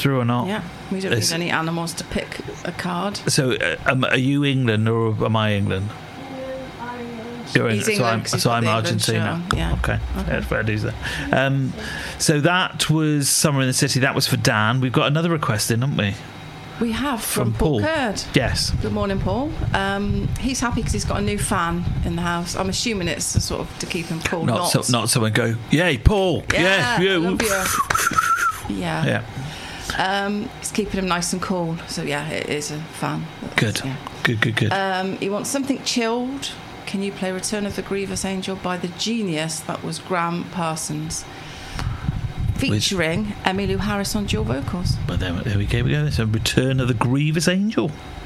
through or not. Yeah, we don't need any animals to pick a card. So, are you England or am I England? You're He's England, England, so I'm Argentina. Yeah. Okay. Fair dues there. So that was Summer in the City. That was for Dan. We've got another request in, haven't we? We have from Paul Curd. Yes. Good morning, Paul. He's happy because he's got a new fan in the house. I'm assuming it's sort of to keep him cool. Not someone go, yay, Paul. Yeah, you. Love you. Yeah. It's keeping him nice and cool. So yeah, it is a fan. Good. Yeah. Good. He wants something chilled. Can you play Return of the Grievous Angel by The Genius? That was Graham Parsons. Featuring Emmylou Harris on dual vocals. But there we go. So Return of the Grievous Angel.